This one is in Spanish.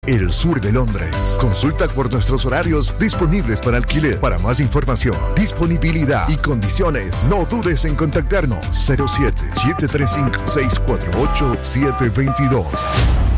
El sur de Londres. Consulta por nuestros horarios disponibles para alquiler. Para más información, disponibilidad y condiciones, no dudes en contactarnos. 07-735-648-722.